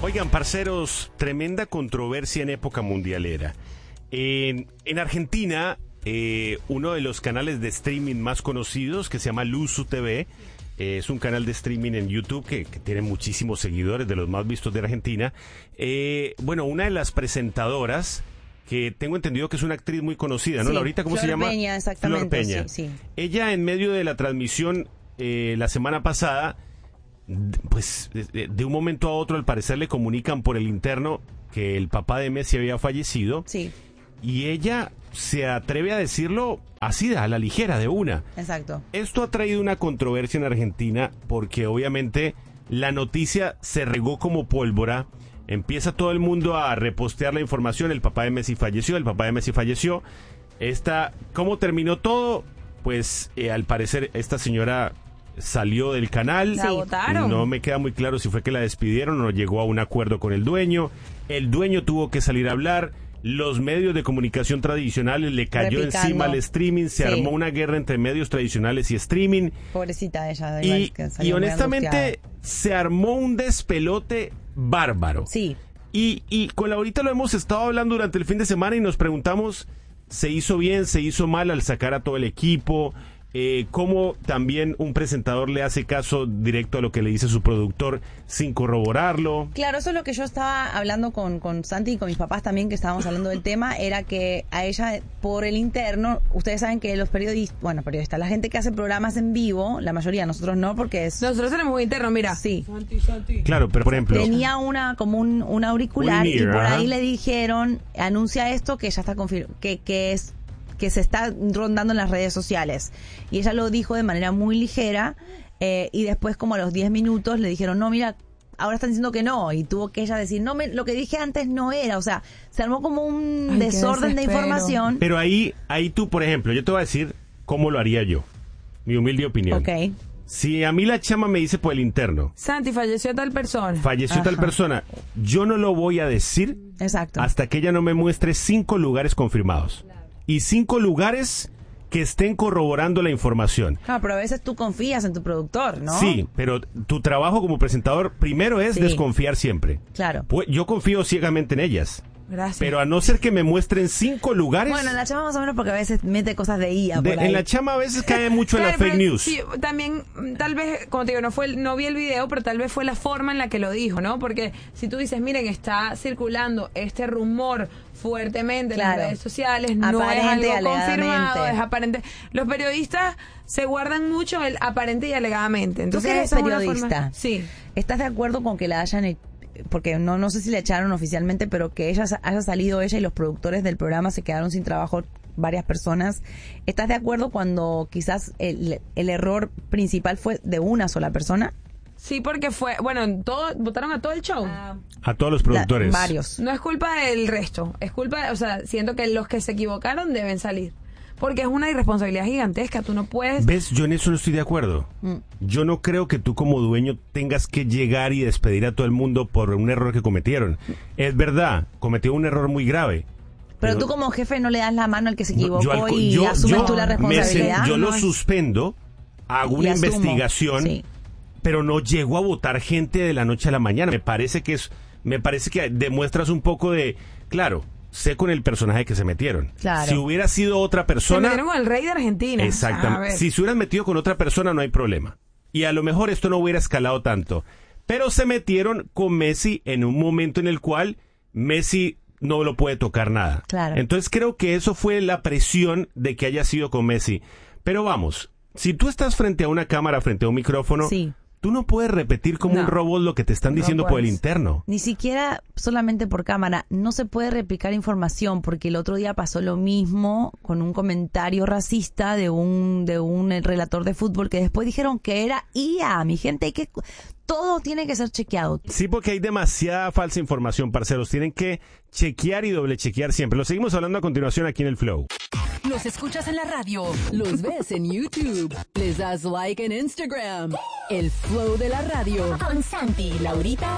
Oigan, parceros, tremenda controversia en época mundialera. En Argentina, uno de los canales de streaming más conocidos, que se llama Luzu TV, es un canal de streaming en YouTube que tiene muchísimos seguidores, de los más vistos de Argentina. Bueno, una de las presentadoras, que tengo entendido que es una actriz muy conocida, ¿no? Sí, Laurita, ¿cómo Flor se llama? Peña, exactamente. Flor Peña. Sí. Ella, en medio de la transmisión la semana pasada, pues de un momento a otro, al parecer, le comunican por el interno que el papá de Messi había fallecido. Sí. Y ella se atreve a decirlo así, a la ligera, de una. Exacto. Esto ha traído una controversia en Argentina porque obviamente la noticia se regó como pólvora. Empieza todo el mundo a repostear la información. El papá de Messi falleció, el papá de Messi falleció. ¿Cómo terminó todo? Pues al parecer esta señora salió del canal. La botaron. No me queda muy claro si fue que la despidieron o llegó a un acuerdo con el dueño. El dueño tuvo que salir a hablar. Los medios de comunicación tradicionales le cayó Replicando. encima al streaming. Se Sí. armó una guerra entre medios tradicionales y streaming. Pobrecita ella. Y honestamente se armó un despelote bárbaro. Sí. Y con Laurita lo hemos estado hablando durante el fin de semana y nos preguntamos, ¿se hizo bien, se hizo mal al sacar a todo el equipo? ¿Cómo también un presentador le hace caso directo a lo que le dice su productor sin corroborarlo? Claro, eso es lo que yo estaba hablando con Santi y con mis papás también, que estábamos hablando del tema, era que a ella, por el interno, ustedes saben que los periodistas, la gente que hace programas en vivo, la mayoría, nosotros no, porque es... Nosotros tenemos un interno, mira. Sí. Santi. Claro, pero por ejemplo... Tenía como un auricular Un in-ear, y por ajá. ahí le dijeron, anuncia esto que ya está que se está rondando en las redes sociales. Y ella lo dijo de manera muy ligera y después como a los 10 minutos le dijeron, no, mira, ahora están diciendo que no. Y tuvo que ella decir, no, lo que dije antes no era. O sea, se armó como un Ay, qué desorden de desespero. información. Pero ahí tú, por ejemplo, yo te voy a decir cómo lo haría yo. Mi humilde opinión. Ok. Si a mí la chama me dice por el interno, Santi, falleció tal persona. falleció tal Ajá. persona, yo no lo voy a decir Exacto. hasta que ella no me muestre 5 lugares confirmados. Y 5 lugares que estén corroborando la información. Claro, pero a veces tú confías en tu productor, ¿no? Sí, pero tu trabajo como presentador primero es Sí. desconfiar siempre. Claro. Pues yo confío ciegamente en ellas. Gracias. Pero a no ser que me muestren 5 lugares... Bueno, la chama más o menos porque a veces mete cosas de IA por ahí. en la chama a veces cae mucho en la Claro, fake pero news. Sí, también, tal vez, como te digo, no vi el video, pero tal vez fue la forma en la que lo dijo, ¿no? Porque si tú dices, miren, está circulando este rumor fuertemente en Claro. las redes sociales, no es Aparente y algo alegadamente. confirmado, es aparente. Los periodistas se guardan mucho el aparente y alegadamente. Tú Entonces, que eres esa es una periodista, forma- Sí. ¿estás de acuerdo con que la hayan, porque no sé si la echaron oficialmente, pero que haya salido ella y los productores del programa se quedaron sin trabajo varias personas? ¿Estás de acuerdo cuando quizás el error principal fue de una sola persona? Sí, porque votaron a todo el show. A todos los productores. Varios. No es culpa del resto, es culpa, o sea, siento que los que se equivocaron deben salir. Porque es una irresponsabilidad gigantesca, tú no puedes... ¿Ves? Yo en eso no estoy de acuerdo. Yo no creo que tú como dueño tengas que llegar y despedir a todo el mundo por un error que cometieron. Es verdad, cometió un error muy grave. Pero tú como jefe no le das la mano al que se equivocó yo asumes tú la responsabilidad. yo lo suspendo, hago una Y asumo. investigación, Sí. pero no llego a votar gente de la noche a la mañana. Me parece que demuestras un poco de, claro, sé con el personaje que se metieron. Claro. Si hubiera sido otra Se persona, metieron con el rey de Argentina. A exactamente. ver. Si se hubieran metido con otra persona no hay problema. Y a lo mejor esto no hubiera escalado tanto. Pero se metieron con Messi en un momento en el cual Messi no lo puede tocar nada. Claro. Entonces creo que eso fue la presión de que haya sido con Messi. Pero vamos, si tú estás frente a una cámara, frente a un micrófono, Sí. tú no puedes repetir como No. un robot lo que te están No diciendo por el puedes. interno. Ni siquiera solamente por cámara, no se puede replicar información porque el otro día pasó lo mismo con un comentario racista de un relator de fútbol que después dijeron que era IA, mi gente, que todo tiene que ser chequeado. Sí, porque hay demasiada falsa información, parceros. Tienen que chequear y doble chequear siempre. Lo seguimos hablando a continuación aquí en el Flow. Los escuchas en la radio, los ves en YouTube, les das like en Instagram. El Flow de la radio. Con Santi y Laurita.